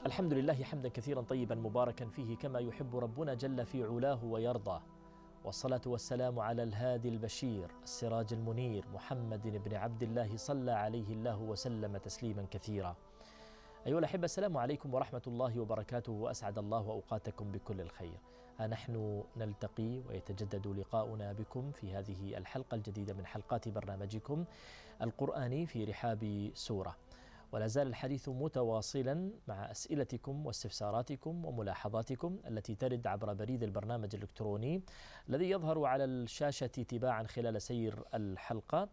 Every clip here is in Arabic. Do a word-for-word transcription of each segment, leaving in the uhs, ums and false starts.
الحمد لله حمدا كثيرا طيبا مباركا فيه كما يحب ربنا جل في علاه ويرضى، والصلاة والسلام على الهادي البشير السراج المنير محمد بن عبد الله صلى عليه الله وسلم تسليما كثيرا. أيها الأحبة، السلام عليكم ورحمة الله وبركاته، وأسعد الله أوقاتكم بكل الخير. نحن نلتقي ويتجدد لقاؤنا بكم في هذه الحلقة الجديدة من حلقات برنامجكم القرآني في رحاب سورة، ولا زال الحديث متواصلا مع أسئلتكم واستفساراتكم وملاحظاتكم التي ترد عبر بريد البرنامج الإلكتروني الذي يظهر على الشاشة تباعا خلال سير الحلقة.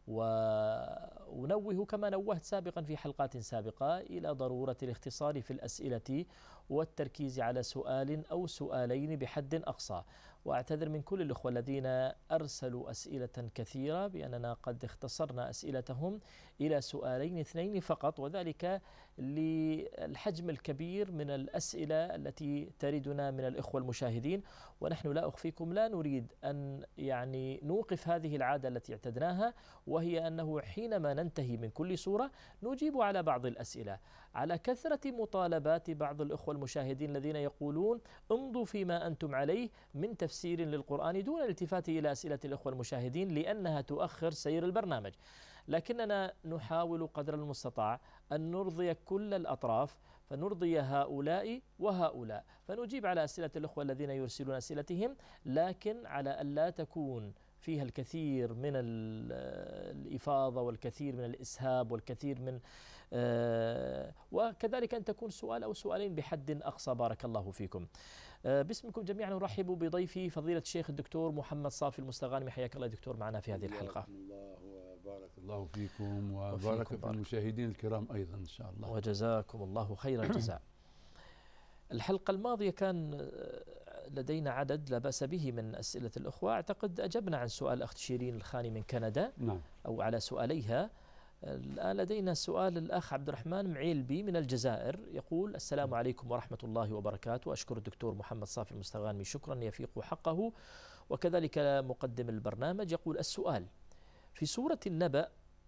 ونوه كما نوهت سابقا في حلقات سابقة إلى ضرورة الاختصار في الأسئلة والتركيز على سؤال أو سؤالين بحد أقصى، وأعتذر من كل الأخوة الذين أرسلوا أسئلة كثيرة بأننا قد اختصرنا أسئلتهم إلى سؤالين اثنين فقط، وذلك للحجم الكبير من الأسئلة التي تردنا من الإخوة المشاهدين. ونحن لا أخفيكم لا نريد أن يعني نوقف هذه العادة التي اعتدناها، وهي أنه حينما ننتهي من كل سورة نجيب على بعض الأسئلة، على كثرة مطالبات بعض الأخوة المشاهدين الذين يقولون امضوا فيما أنتم عليه من تفسير للقرآن دون الالتفات إلى أسئلة الأخوة المشاهدين لأنها تؤخر سير البرنامج. لكننا نحاول قدر المستطاع أن نرضي كل الأطراف، فنرضي هؤلاء وهؤلاء، فنجيب على أسئلة الأخوة الذين يرسلون أسئلتهم، لكن على ألا تكون فيها الكثير من الإفاضة والكثير من الإسهاب والكثير من آه وكذلك أن تكون سؤال أو سؤالين بحد أقصى. بارك الله فيكم. آه باسمكم جميعا نرحب بضيفي فضيلة الشيخ الدكتور محمد صافي المستغانمي. حياك الله دكتور معنا في هذه الحلقة. الله وبارك الله فيكم وبارك في المشاهدين الكرام أيضا إن شاء الله، وجزاكم الله خير الجزاء. الحلقة الماضية كان لدينا عدد لا بأس به من أسئلة الأخوة، أعتقد أجبنا عن سؤال أخت شيرين الخاني من كندا، نعم، أو على سؤاليها. الآن لدينا سؤال الأخ عبد الرحمن معيلبي من الجزائر، يقول: السلام عليكم ورحمة الله وبركاته، أشكر الدكتور محمد صافي المستغانمي شكرا يفيق حقه، وكذلك مقدم البرنامج. يقول السؤال: في سورة النبأ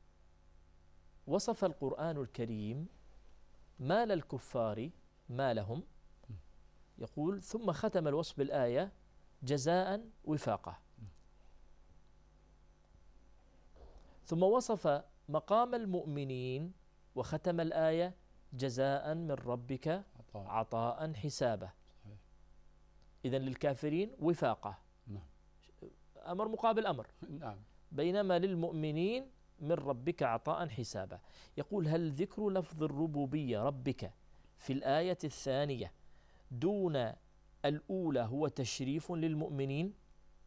وصف القرآن الكريم مال الكفار ما لهم، يقول ثم ختم الوصف بالآية جزاء وفاقة، ثم وصف مقام المؤمنين وختم الآية جزاء من ربك عطاء حسابه. إذن للكافرين وفاقة، أمر مقابل أمر، بينما للمؤمنين من ربك عطاء حسابه. يقول: هل ذكر لفظ الربوبية ربك في الآية الثانية دون الأولى هو تشريف للمؤمنين؟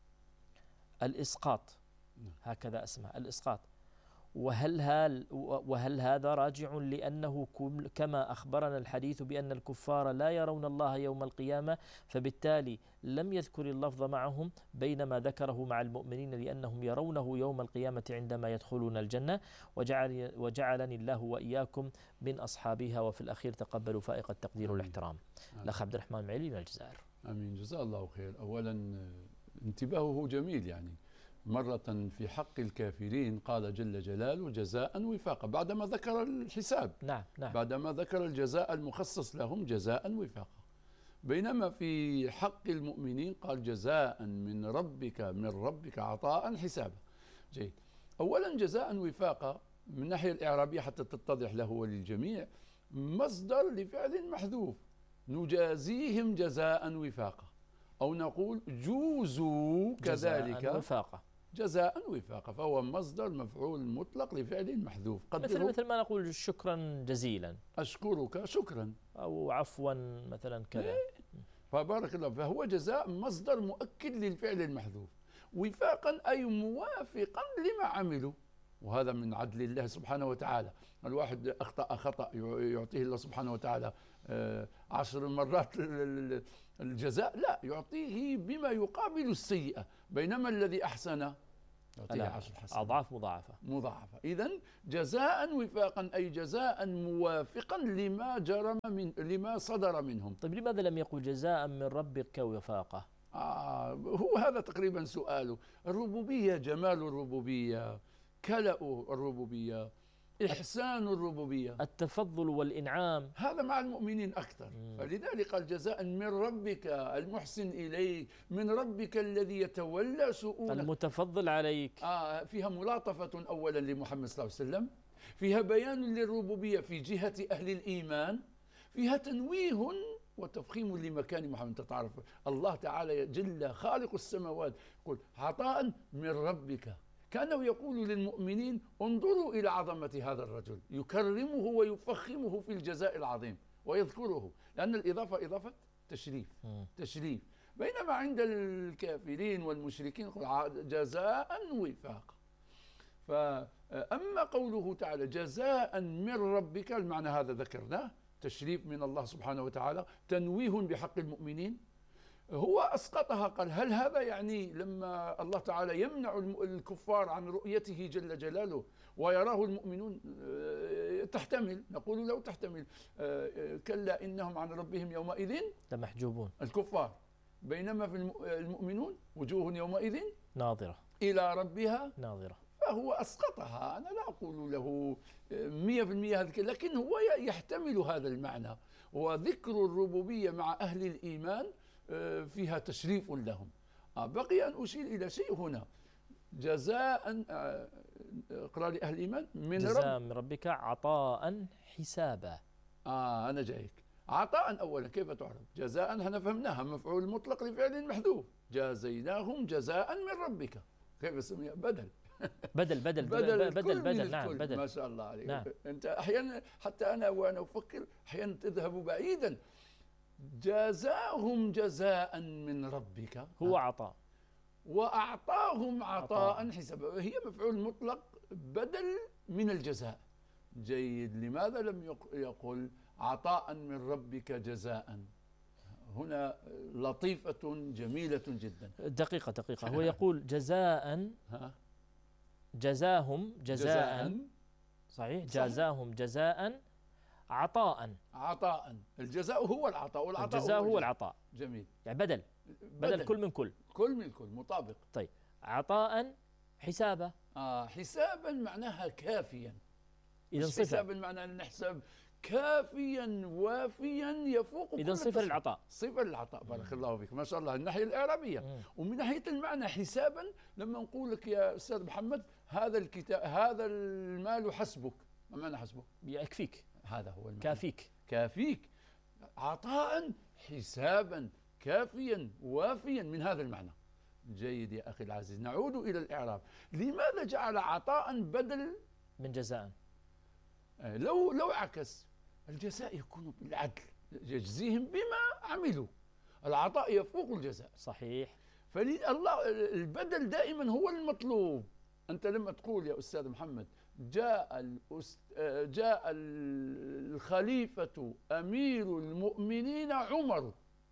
الإسقاط، هكذا اسمها الإسقاط. وهل, هال وهل هذا راجع لأنه كما أخبرنا الحديث بأن الكفار لا يرون الله يوم القيامة، فبالتالي لم يذكر اللفظ معهم بينما ذكره مع المؤمنين لأنهم يرونه يوم القيامة عندما يدخلون الجنة، وجعل وجعلني الله وإياكم من أصحابها، وفي الأخير تقبلوا فائق التقدير والاحترام. الأخ عبد الرحمن معيلي من الجزائر. آمين، جزاه الله خير. أولا انتباهه جميل، يعني مرة في حق الكافرين قال جل جلاله جزاء وفاقا بعدما ذكر الحساب، نعم نعم، بعدما ذكر الجزاء المخصص لهم جزاء وفاقا، بينما في حق المؤمنين قال جزاء من ربك من ربك عطاء حسابا. جيد. أولا جزاء وفاقا من الناحية الإعرابية حتى تتضح له وللجميع مصدر لفعل محذوف، نجازيهم جزاء وفاقا، أو نقول جوزوا كذلك جزاء وفاقا، جزاء وفاقا، فهو مصدر مفعول مطلق لفعل محذوف. مثل مثل ما نقول شكرا جزيلا، أشكرك شكرا، أو عفوا مثلا كذا. إيه؟ فبارك الله، فهو جزاء مصدر مؤكد للفعل المحذوف، وفاقا أي موافقا لما عملوا، وهذا من عدل الله سبحانه وتعالى. الواحد أخطأ خطأ يعطيه الله سبحانه وتعالى عشر مرات الجزاء؟ لا، يعطيه بما يقابل السيئة، بينما الذي أحسن يعطيه عشر حسنات، أضعاف مضاعفة مضاعفة. إذن جزاء وفاقا أي جزاء موافقا لما جرم من لما صدر منهم. طيب لماذا لم يقل جزاء من ربك وفاقة؟ آه هو هذا تقريبا سؤاله. الربوبية، جمال الربوبية، كلأ الربوبية، إحسان الربوبية، التفضل والإنعام، هذا مع المؤمنين أكثر. مم. فلذلك قال جزاء من ربك المحسن إليك، من ربك الذي يتولى شؤونك، المتفضل عليك. آه فيها ملاطفة أولا لمحمد صلى الله عليه وسلم، فيها بيان للربوبية في جهة أهل الإيمان، فيها تنويه وتفخيم لمكان محمد. تعرف الله تعالى جل خالق السماوات يقول عطاء من ربك، كأنه يقول للمؤمنين انظروا إلى عظمة هذا الرجل، يكرمه ويفخمه في الجزاء العظيم ويذكره، لأن الإضافة إضافة تشريف تشريف بينما عند الكافرين والمشركين جزاء وفاقا. فأما قوله تعالى جزاء من ربك، المعنى هذا ذكرناه، تشريف من الله سبحانه وتعالى، تنويه بحق المؤمنين. هو أسقطها، قال هل هذا يعني لما الله تعالى يمنع الكفار عن رؤيته جل جلاله ويراه المؤمنون؟ تحتمل، نقول لو تحتمل، كلا إنهم عن ربهم يومئذ لمحجوبون، الكفار، بينما في المؤمنون وجوه يومئذ ناظرة إلى ربها ناظرة. فهو أسقطها. أنا لا أقول له مية في المية هذا، لكن هو يحتمل هذا المعنى، وذكر الربوبية مع أهل الإيمان فيها تشريف لهم. بقي أن أشير إلى شيء هنا، جزاء اقرأ لأهل الإيمان من جزاء رب من ربك عطاء حسابا. آه أنا جايك. عطاء أولا كيف تعرف؟ جزاء احنا فهمناها مفعول مطلق لفعل محذوف، جازيناهم جزاء من ربك، كيف اسمها؟ بدل بدل بدل بدل بدل بدل نعم بدل. ما شاء الله عليك. نعم. أنت أحيانا حتى أنا وأنا أفكر أحيانا تذهب بعيدا، جازاهم جزاء من ربك هو عطاء، وأعطاهم عطاء عطاء. حسابا، هي مفعول مطلق بدل من الجزاء. جيد، لماذا لم يقل عطاء من ربك جزاء؟ هنا لطيفة جميلة جدا. دقيقة دقيقة، هو يقول جزاء، جزاهم جزاء, جزاء صحيح، جزاهم جزاء عطاء. عطاء، الجزاء هو العطاء والعطاء الجزاء هو العطاء. جميل، يعني بدل بدل, بدل كل من كل كل من كل مطابق. طيب عطاء حسابا. آه حسابا معناها كافيا، إذا صفة، حسابا معناها أن نحسب كافيا وافيا يفوق إذا صفة للعطاء، صفة للعطاء. بارك الله فيك، ما شاء الله، الناحية الإعرابية. مم. ومن ناحية المعنى حسابا، لما نقول لك يا أستاذ محمد هذا الكتاب هذا المال حسبك، ما معنى حسبك؟ يكفيك، هذا هو المعنى. كافيك كافيك، عطاء حسابا كافيا وافيا، من هذا المعنى. جيد يا أخي العزيز، نعود إلى الإعراب. لماذا جعل عطاء بدل من جزاء؟ لو لو عكس، الجزاء يكون بالعدل، يجزيهم بما عملوا، العطاء يفوق الجزاء. صحيح. فالله البدل دائما هو المطلوب. أنت لما تقول يا أستاذ محمد جاء الأست... جاء الخليفة أمير المؤمنين عمر،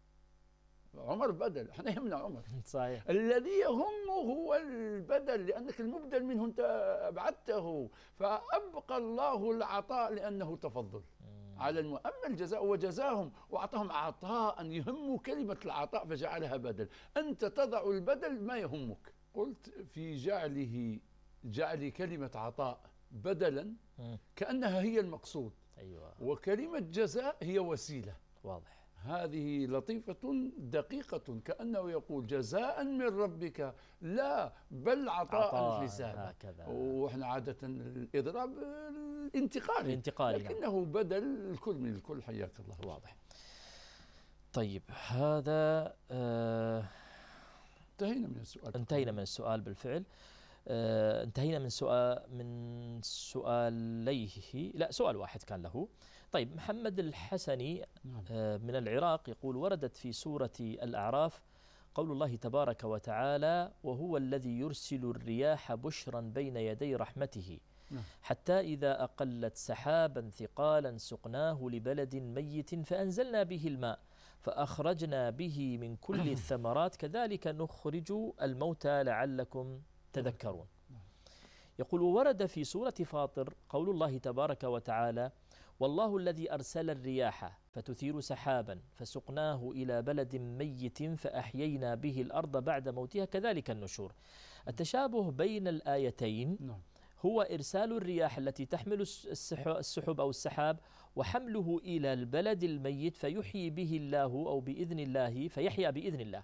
عمر بدل، احنا يهمنا عمر. صحيح. الذي يهم هو البدل، لأنك المبدل منه أنت أبعدته، فأبقى الله العطاء لأنه تفضل مم. على الم... أما الجزاء وجزاهم وأعطاهم عطاء، يهم كلمة العطاء فجعلها بدل. أنت تضع البدل ما يهمك. قلت في جعله جعل كلمة عطاء بدلا مم. كأنها هي المقصود. أيوة. وكلمة جزاء هي وسيلة. واضح. هذه لطيفة دقيقة، كأنه يقول جزاء من ربك، لا بل عطاء حسابا. وإحنا عادة الإضراب الانتقالي، الانتقالي لكنه نعم. بدل الكل من الكل. حياك الله. واضح. طيب هذا آه انتهينا من السؤال. انتهينا من السؤال بالفعل. آه انتهينا من سؤال من سؤاليه، لا سؤال واحد كان له. طيب محمد الحسني آه من العراق يقول وردت في سورة الأعراف قول الله تبارك وتعالى وهو الذي يرسل الرياح بشرا بين يدي رحمته حتى إذا أقلت سحابا ثقالا سقناه لبلد ميت فأنزلنا به الماء فأخرجنا به من كل الثمرات كذلك نخرج الموتى لعلكم تذكرون. يقول ورد في سورة فاطر قول الله تبارك وتعالى والله الذي أرسل الرياح فتثير سحابا فسقناه إلى بلد ميت فأحيينا به الأرض بعد موتها كذلك النشور. التشابه بين الآيتين هو إرسال الرياح التي تحمل السح- السحب أو السحاب وحمله إلى البلد الميت فيحيي به الله أو بإذن الله، فيحيا بإذن الله.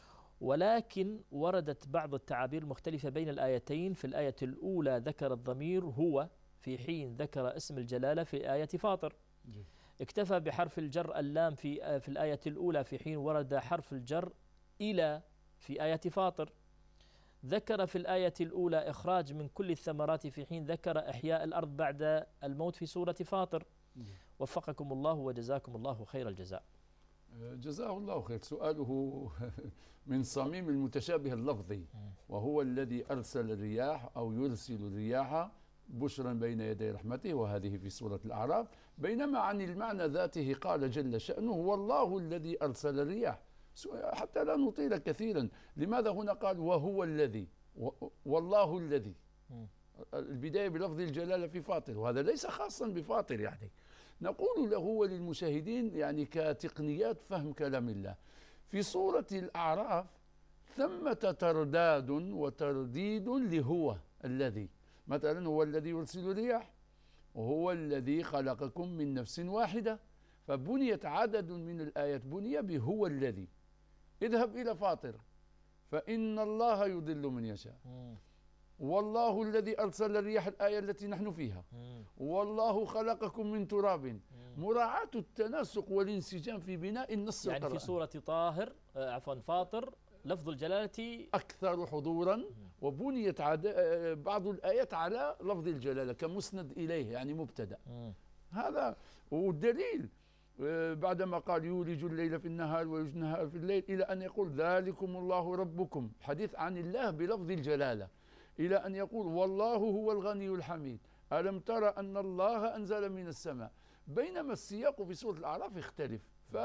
ولكن وردت بعض التعابير المختلفة بين الآيتين. في الآية الأولى ذكر الضمير هو، في حين ذكر اسم الجلالة في آية فاطر. اكتفى بحرف الجر اللام في في الآية الأولى، في حين ورد حرف الجر إلى في آية فاطر. ذكر في الآية الأولى إخراج من كل الثمرات، في حين ذكر إحياء الأرض بعد الموت في سورة فاطر. وفقكم الله وجزاكم الله خير الجزاء. جزاه الله خير. سؤاله من صميم المتشابه اللفظي، وهو الذي أرسل الرياح أو يرسل الرياح بشرا بين يدي رحمته، وهذه في سورة الأعراف. بينما عن المعنى ذاته قال جل شأنه والله الذي أرسل الرياح. حتى لا نطيل كثيرا، لماذا هنا قال وهو الذي والله الذي؟ البداية بلفظ الجلالة في فاطر، وهذا ليس خاصا بفاطر. يعني نقول له وللمشاهدين يعني كتقنيات فهم كلام الله، في سورة الأعراف ثمة ترداد وترديد لهو الذي. مثلا هو الذي يرسل الرياح، وهو الذي خلقكم من نفس واحدة، فبنيت عدد من الآيات بني بهو الذي. اذهب إلى فاطر فإن الله يضل من يشاء، والله الذي أرسل الرياح الآية التي نحن فيها، والله خلقكم من تراب. مراعاة التناسق والانسجام في بناء النص يعني القرآني. في سورة طاهر عفوا فاطر لفظ الجلالة أكثر حضورا، وبنيت بعض الآيات على لفظ الجلالة كمسند إليه، يعني مبتدأ. هذا والدليل بعدما قال يولج الليل في النهار ويولج النهار في الليل، إلى أن يقول ذلكم الله ربكم، حديث عن الله بلفظ الجلالة، إلى أن يقول والله هو الغني الحميد، ألم ترى أن الله أنزل من السماء. بينما السياق في سورة الأعراف يختلف،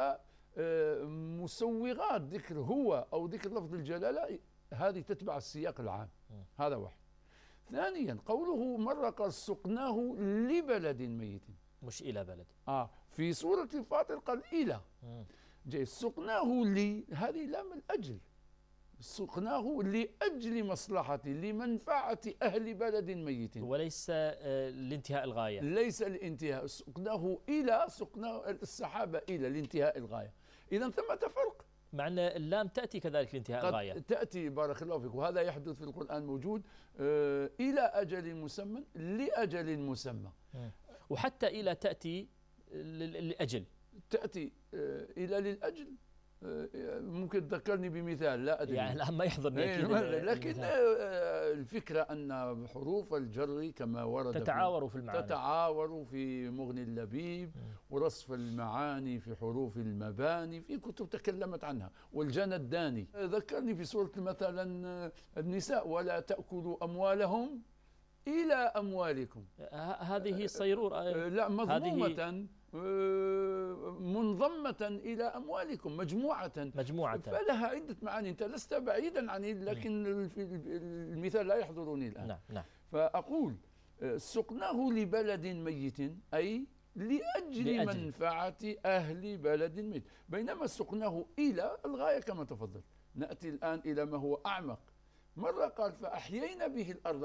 فمسوغات ذكر هو أو ذكر لفظ الجلالة هذه تتبع السياق العام. هذا واحد. ثانيا قوله مرة قال سقناه لبلد ميت، مش إلى بلد. آه في سورة الفاطر قال إلى. جاي سقناه لي، هذه لام الأجل، سقناه لأجل مصلحة لمنفعة أهل بلد ميت، وليس لانتهاء الغاية. ليس الانتهاء. سقناه إلى، سقناه السحابة إلى لانتهاء الغاية. إذا ثمة فرق، مع أن اللام تأتي كذلك لانتهاء الغاية. تأتي بارك الله فيك، وهذا يحدث في القرآن موجود. آه إلى أجل مسمى لأجل مسمى. وحتى إلى تأتي للأجل، تأتي آه إلى للأجل. ممكن تذكرني بمثال لا أدري يعني الآن ما يحضرني أكيد، لكن الفكرة أن حروف الجر كما ورد تتعاور في المعاني، تتعاور في مغني اللبيب، ورصف المعاني في حروف المباني في كتب تكلمت عنها. والجنى الداني ذكرني في سورة مثلا النساء ولا تأكلوا أموالهم إلى أموالكم. هذه صيرور لا مضمومة منضمة إلى أموالكم، مجموعة مجموعة فلها عدة معاني. أنت لست بعيدا عن، لكن المثال لا يحضرني الآن. نعم نعم. فأقول سقناه لبلد ميت أي لأجل, لأجل منفعة أهل بلد ميت. بينما سقناه إلى الغاية كما تفضل. نأتي الآن إلى ما هو أعمق. مرة قال فأحيينا به الأرض